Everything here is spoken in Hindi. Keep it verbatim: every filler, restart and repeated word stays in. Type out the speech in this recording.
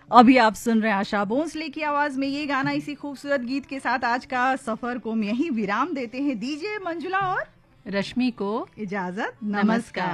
अभी आप सुन रहे हैं आशा भोसले की आवाज में ये गाना। इसी खूबसूरत गीत के साथ आज का सफर को हम यहीं विराम देते हैं। दीजिए मंजुला और रश्मि को इजाजत। नमस्कार।